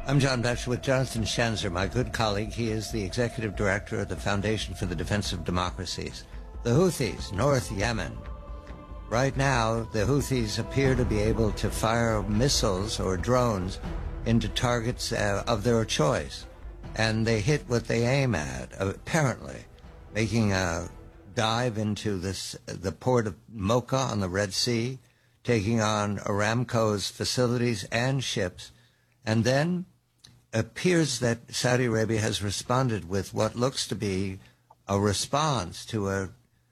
I'm John Batchelor with Jonathan Schanzer, my good colleague. He is the executive director of the Foundation for the Defense of Democracies. The Houthis, North Yemen. Right now, the Houthis appear to be able to fire missiles or drones into targets of their choice. And they hit what they aim at, apparently, making a dive into the port of Mocha on the Red Sea, taking on Aramco's facilities and ships, and then appears that Saudi Arabia has responded with what looks to be a response to a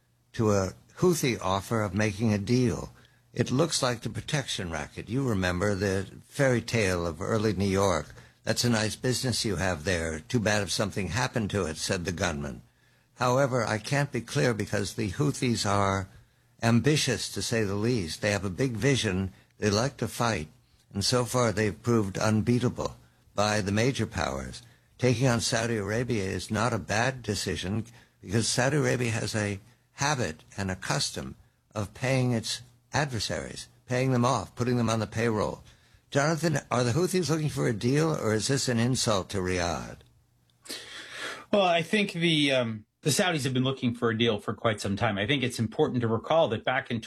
Houthi offer of making a deal. It looks like the protection racket. You remember the fairy tale of early New York. That's a nice business you have there. Too bad if something happened to it, said the gunman. However, I can't be clear because the Houthis are ambitious, to say the least. They have a big vision. They like to fight. And so far they've proved unbeatable by the major powers. Taking on Saudi Arabia is not a bad decision because Saudi Arabia has a habit and a custom of paying its adversaries, paying them off, putting them on the payroll. Jonathan, are the Houthis looking for a deal, or is this an insult to Riyadh? Well, I think the Saudis have been looking for a deal for quite some time. I think it's important to recall that back in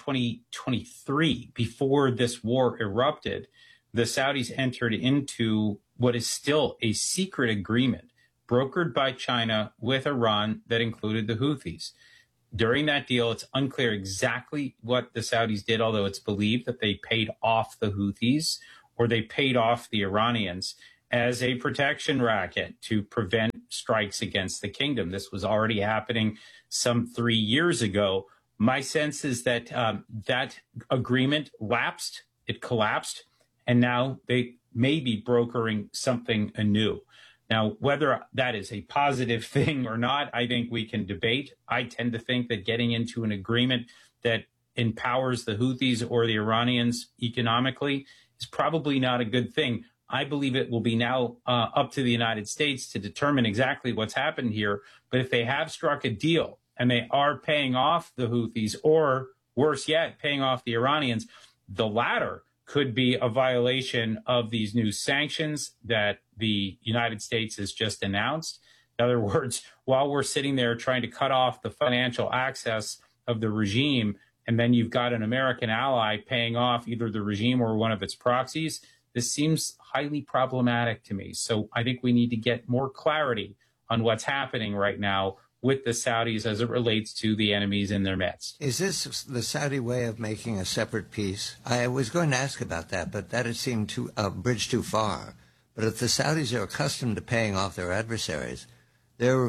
2023, before this war erupted, the Saudis entered into what is still a secret agreement brokered by China with Iran that included the Houthis. During that deal, it's unclear exactly what the Saudis did, although it's believed that they paid off the Houthis or they paid off the Iranians as a protection racket to prevent strikes against the kingdom. This was already happening some 3 years ago. My sense is that that agreement lapsed, it collapsed, and now they may be brokering something anew. Now, whether that is a positive thing or not, I think we can debate. I tend to think that getting into an agreement that empowers the Houthis or the Iranians economically is probably not a good thing. I believe it will be now up to the United States to determine exactly what's happened here. But if they have struck a deal and they are paying off the Houthis, or worse yet, paying off the Iranians, the latter could be a violation of these new sanctions that the United States has just announced. In other words, while we're sitting there trying to cut off the financial access of the regime, and then you've got an American ally paying off either the regime or one of its proxies, this seems highly problematic to me. So I think we need to get more clarity on what's happening right now with the Saudis as it relates to the enemies in their midst. Is this the Saudi way of making a separate peace? I was going to ask about that, but that had seemed too a bridge too far. But if the Saudis are accustomed to paying off their adversaries, they're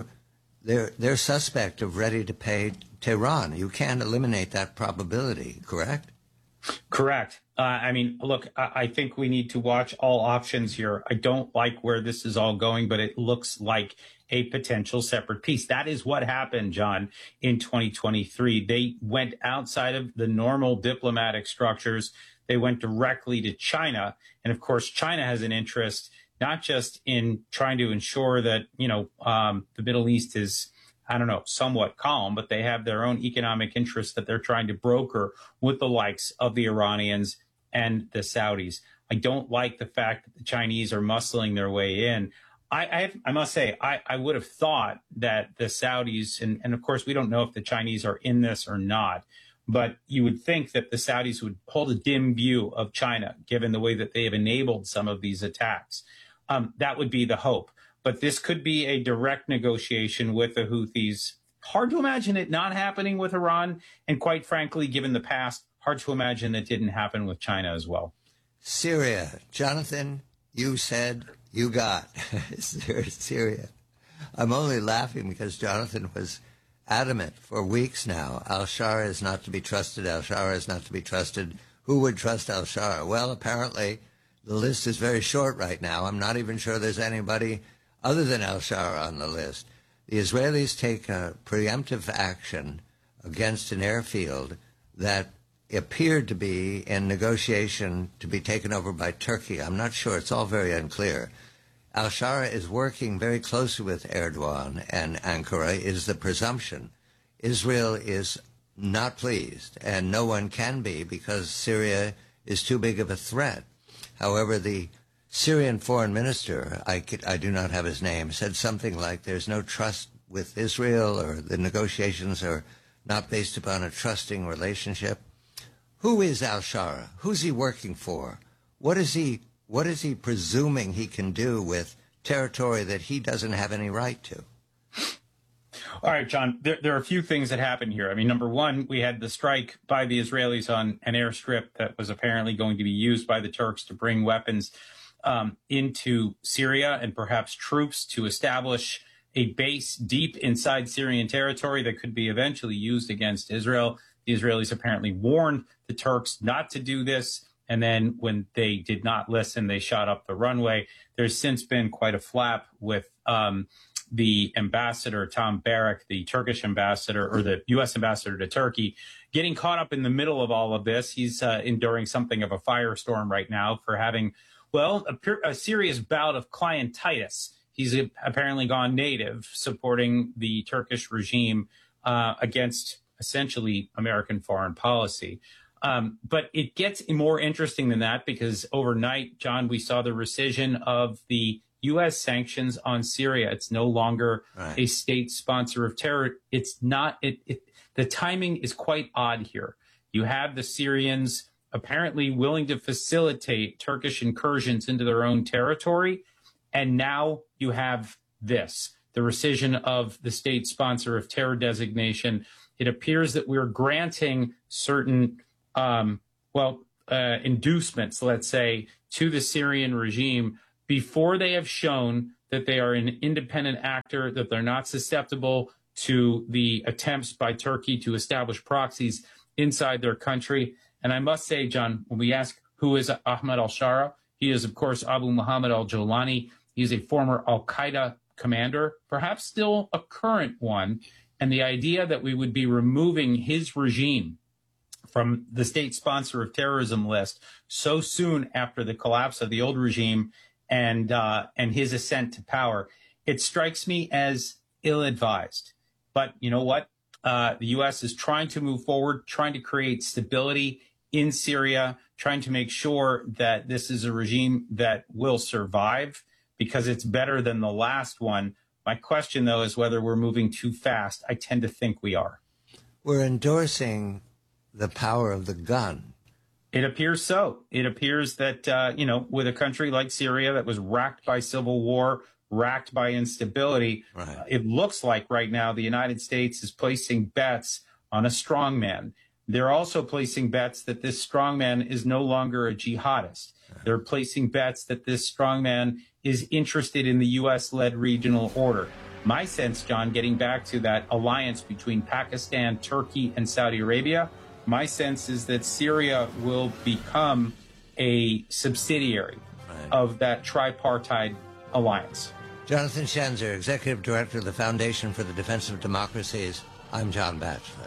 suspect of ready to pay Tehran. You can't eliminate that probability, correct? Correct. I mean, look, I think we need to watch all options here. I don't like where this is all going, but it looks like a potential separate peace. That is what happened, John, in 2023. They went outside of the normal diplomatic structures. They went directly to China. And of course, China has an interest not just in trying to ensure that, the Middle East is, somewhat calm, but they have their own economic interests that they're trying to broker with the likes of the Iranians and the Saudis. I don't like the fact that the Chinese are muscling their way in. I must say, I would have thought that the Saudis, and of course, we don't know if the Chinese are in this or not, but you would think that the Saudis would hold a dim view of China, given the way that they have enabled some of these attacks. That would be the hope. But this could be a direct negotiation with the Houthis. Hard to imagine it not happening with Iran. And quite frankly, given the past, hard to imagine it didn't happen with China as well. Syria. Jonathan, you said you got Syria. I'm only laughing because Jonathan was adamant for weeks now. Al-Shara is not to be trusted. Al-Shara is not to be trusted. Who would trust Al-Shara? Well, apparently the list is very short right now. I'm not even sure there's anybody other than Al-Shara on the list. The Israelis take a preemptive action against an airfield that appeared to be in negotiation to be taken over by Turkey. I'm not sure. It's all very unclear. Al-Shara is working very closely with Erdogan and Ankara, is the presumption. Israel is not pleased, and no one can be because Syria is too big of a threat. However, the Syrian foreign minister, I do not have his name, said something like there's no trust with Israel, or the negotiations are not based upon a trusting relationship. Who is al-Shara? Who's he working for? What is he presuming he can do with territory that he doesn't have any right to? All right, John, there are a few things that happened here. I mean, number one, we had the strike by the Israelis on an airstrip that was apparently going to be used by the Turks to bring weapons into Syria, and perhaps troops to establish a base deep inside Syrian territory that could be eventually used against Israel. The Israelis apparently warned the Turks not to do this, and then when they did not listen, they shot up the runway. There's since been quite a flap with the ambassador, Tom Barak, the Turkish ambassador, or the U.S. ambassador to Turkey, getting caught up in the middle of all of this. He's enduring something of a firestorm right now for having, well, a serious bout of clientitis. He's apparently gone native, supporting the Turkish regime against essentially American foreign policy. But it gets more interesting than that, because overnight, John, we saw the rescission of the U.S. sanctions on Syria. It's no longer a state sponsor of terror. It's not. The timing is quite odd here. You have the Syrians apparently willing to facilitate Turkish incursions into their own territory, and now you have this, the rescission of the state sponsor of terror designation. It appears that we're granting certain, inducements, let's say, to the Syrian regime before they have shown that they are an independent actor, that they're not susceptible to the attempts by Turkey to establish proxies inside their country. And I must say, John, when we ask who is Ahmed al-Shara, he is, of course, Abu Muhammad al-Jolani. He's a former al-Qaeda commander, perhaps still a current one. And the idea that we would be removing his regime from the state sponsor of terrorism list so soon after the collapse of the old regime and his ascent to power, it strikes me as ill-advised. But you know what? The U.S. is trying to move forward, trying to create stability in Syria, trying to make sure that this is a regime that will survive because it's better than the last one. My question, though, is whether we're moving too fast. I tend to think we are. We're endorsing the power of the gun. It appears so. It appears that, with a country like Syria that was racked by civil war, racked by instability, it looks like right now the United States is placing bets on a strongman. They're also placing bets that this strongman is no longer a jihadist. They're placing bets that this strongman is interested in the U.S.-led regional order. My sense, John, getting back to that alliance between Pakistan, Turkey, and Saudi Arabia, my sense is that Syria will become a subsidiary of that tripartite alliance. Jonathan Schanzer, Executive Director of the Foundation for the Defense of Democracies. I'm John Batchelor.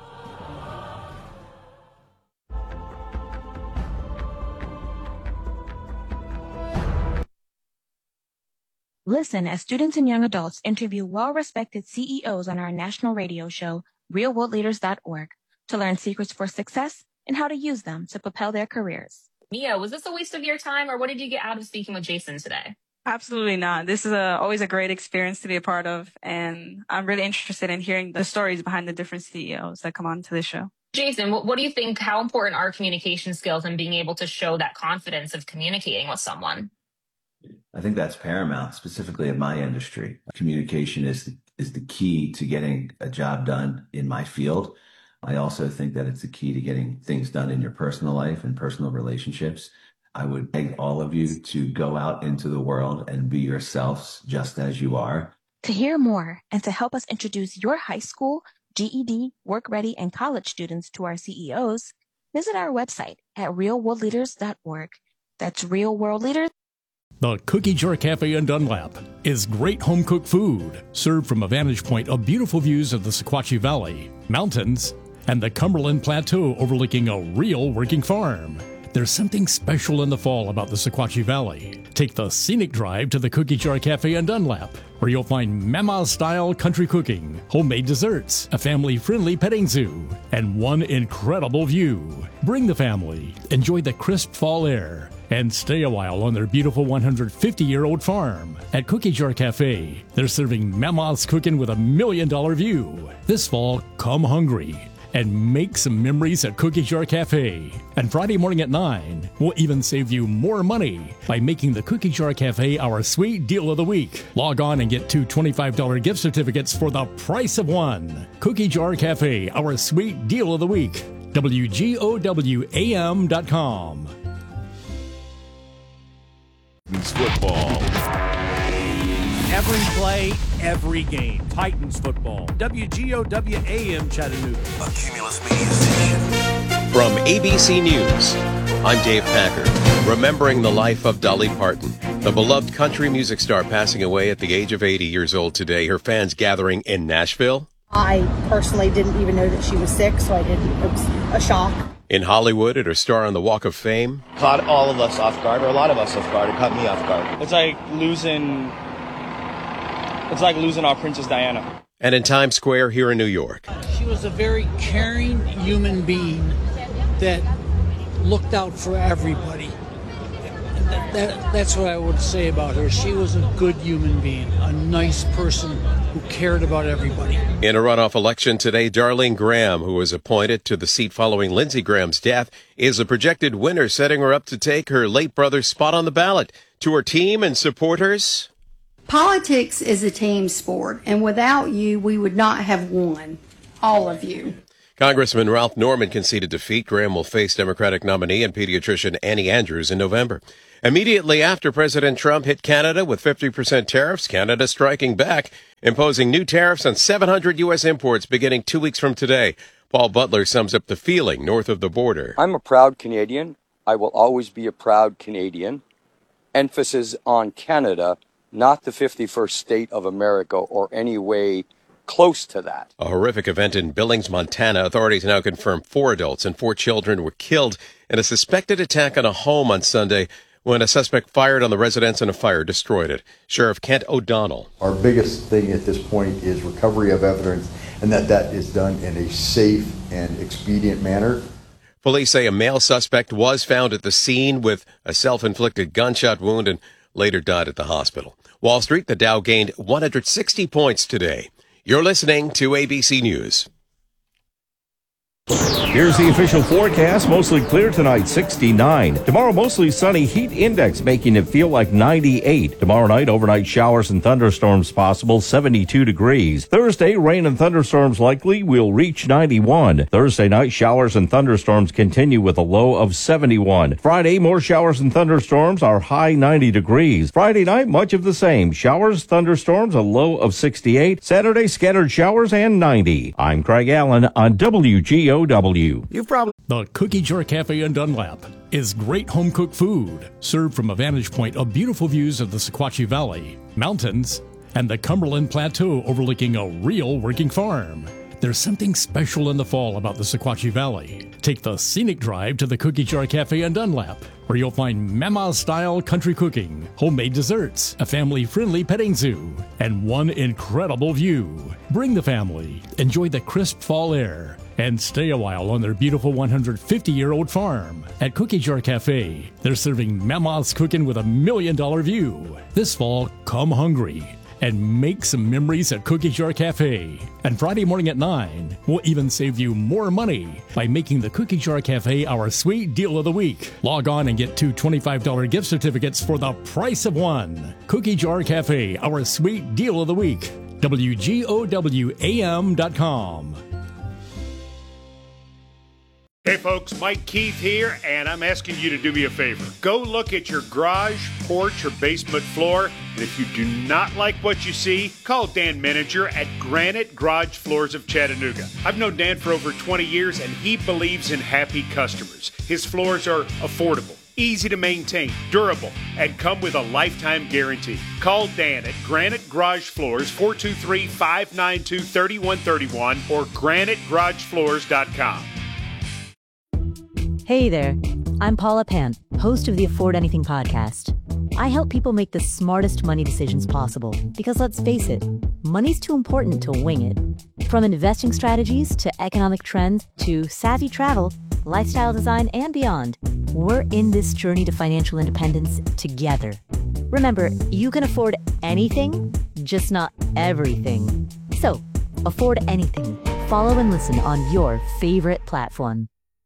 Listen as students and young adults interview well-respected CEOs on our national radio show, realworldleaders.org, to learn secrets for success and how to use them to propel their careers. Mia, was this a waste of your time, or what did you get out of speaking with Jason today? Absolutely not. This is always a great experience to be a part of, and I'm really interested in hearing the stories behind the different CEOs that come on to this show. Jason, what do you think, how important are communication skills and being able to show that confidence of communicating with someone? I think that's paramount, specifically in my industry. Communication is the key to getting a job done in my field. I also think that it's the key to getting things done in your personal life and personal relationships. I would beg all of you to go out into the world and be yourselves just as you are. To hear more and to help us introduce your high school, GED, work-ready, and college students to our CEOs, visit our website at realworldleaders.org. That's Real World Leaders. The Cookie Jar Cafe in Dunlap is great home-cooked food, served from a vantage point of beautiful views of the Sequatchie Valley, mountains, and the Cumberland Plateau overlooking a real working farm. There's something special in the fall about the Sequatchie Valley. Take the scenic drive to the Cookie Jar Cafe in Dunlap, where you'll find Mama-style country cooking, homemade desserts, a family-friendly petting zoo, and one incredible view. Bring the family. Enjoy the crisp fall air. and stay a while on their beautiful 150-year-old farm. At Cookie Jar Cafe, they're serving Mama's cooking with $1 million view. This fall, come hungry and make some memories at Cookie Jar Cafe. And Friday morning at 9, we'll even save you more money by making the Cookie Jar Cafe our sweet deal of the week. Log on and get 2 $25 gift certificates for the price of one. Cookie Jar Cafe, our sweet deal of the week. WGOWAM.com. Football. Every play, every game. Titans football. WGOWAM Chattanooga. A Cumulus Media Station. From ABC News, I'm Dave Packer. Remembering the life of Dolly Parton, the beloved country music star passing away at the age of 80 years old today. Her fans gathering in Nashville. I personally didn't even know that she was sick, so it was a shock. In Hollywood, at her star on the Walk of Fame. Caught all of us off guard, or a lot of us off guard. It caught me off guard. It's like losing our Princess Diana. And in Times Square here in New York. She was a very caring human being that looked out for everybody. That's what I would say about her. She was a good human being, a nice person who cared about everybody. In a runoff election today, Darlene Graham, who was appointed to the seat following Lindsey Graham's death, is a projected winner, setting her up to take her late brother's spot on the ballot. To her team and supporters, politics is a team sport, and without you, we would not have won. All of you. Congressman Ralph Norman conceded defeat. Graham will face Democratic nominee and pediatrician Annie Andrews in November. Immediately after President Trump hit Canada with 50% tariffs, Canada striking back, imposing new tariffs on 700 U.S. imports beginning 2 weeks from today. Paul Butler sums up the feeling north of the border. I'm a proud Canadian. I will always be a proud Canadian. Emphasis on Canada, not the 51st state of America or any way close to that. A horrific event in Billings, Montana. Authorities now confirm 4 adults and 4 children were killed in a suspected attack on a home on Sunday when a suspect fired on the residence and a fire destroyed it. Sheriff Kent O'Donnell. Our biggest thing at this point is recovery of evidence, and that is done in a safe and expedient manner. Police say a male suspect was found at the scene with a self-inflicted gunshot wound and later died at the hospital. Wall Street, the Dow gained 160 points today. You're listening to ABC News. Here's the official forecast. Mostly clear tonight, 69. Tomorrow, mostly sunny. Heat index making it feel like 98. Tomorrow night, overnight showers and thunderstorms possible, 72 degrees. Thursday, rain and thunderstorms likely. We'll reach 91. Thursday night, showers and thunderstorms continue with a low of 71. Friday, more showers and thunderstorms, our high 90 degrees. Friday night, much of the same. Showers, thunderstorms, a low of 68. Saturday, scattered showers and 90. I'm Craig Allen on WGOW. The Cookie Jar Cafe in Dunlap is great home-cooked food, served from a vantage point of beautiful views of the Sequatchie Valley, mountains, and the Cumberland Plateau overlooking a real working farm. There's something special in the fall about the Sequatchie Valley. Take the scenic drive to the Cookie Jar Cafe in Dunlap, where you'll find Mama-style country cooking, homemade desserts, a family-friendly petting zoo, and one incredible view. Bring the family, enjoy the crisp fall air, and stay a while on their beautiful 150-year-old farm. At Cookie Jar Cafe, they're serving Mama's cooking with $1 million view. This fall, come hungry and make some memories at Cookie Jar Cafe. And Friday morning at 9, we'll even save you more money by making the Cookie Jar Cafe our sweet deal of the week. Log on and get 2 $25 gift certificates for the price of one. Cookie Jar Cafe, our sweet deal of the week. WGOWAM.com. Hey folks, Mike Keith here, and I'm asking you to do me a favor. Go look at your garage, porch, or basement floor, and if you do not like what you see, call Dan Menninger at Granite Garage Floors of Chattanooga. I've known Dan for over 20 years, and he believes in happy customers. His floors are affordable, easy to maintain, durable, and come with a lifetime guarantee. Call Dan at Granite Garage Floors, 423-592-3131 or granitegaragefloors.com. Hey there, I'm Paula Pan, host of the Afford Anything podcast. I help people make the smartest money decisions possible because let's face it, money's too important to wing it. From investing strategies to economic trends to savvy travel, lifestyle design, and beyond, We're in this journey to financial independence together. Remember, you can afford anything, just not everything. So, afford anything. Follow and listen on your favorite platform.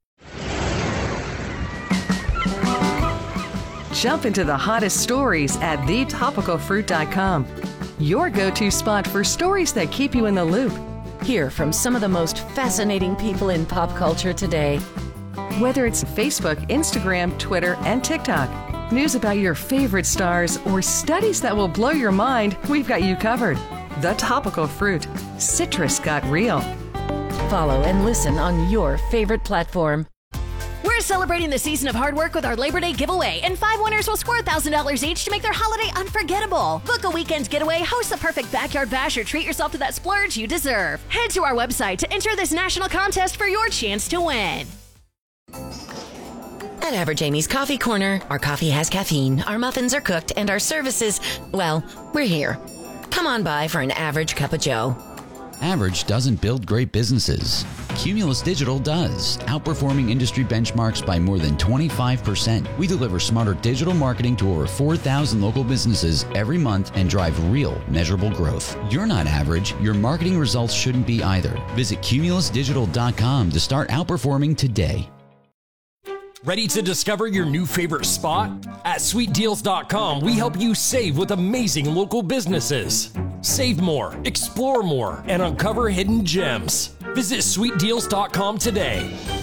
Jump into the hottest stories at thetopicalfruit.com. Your go-to spot for stories that keep you in the loop. Hear from some of the most fascinating people in pop culture today. Whether it's Facebook, Instagram, Twitter, and TikTok, news about your favorite stars, or studies that will blow your mind, we've got you covered. The Topical Fruit. Citrus got real. Follow and listen on your favorite platform. We're celebrating the season of hard work with our Labor Day giveaway, and 5 winners will score $1,000 each to make their holiday unforgettable. Book a weekend getaway, host the perfect backyard bash, or treat yourself to that splurge you deserve. Head to our website to enter this national contest for your chance to win. At Average Amy's Coffee Corner, our coffee has caffeine, our muffins are cooked, and our services, well, we're here. Come on by for an average cup of joe. Average doesn't build great businesses. Cumulus Digital does, outperforming industry benchmarks by more than 25%. We deliver smarter digital marketing to over 4,000 local businesses every month and drive real, measurable growth. You're not average. Your marketing results shouldn't be either. Visit cumulusdigital.com to start outperforming today. Ready to discover your new favorite spot? At sweetdeals.com, we help you save with amazing local businesses. Save more, explore more, and uncover hidden gems. Visit sweetdeals.com today.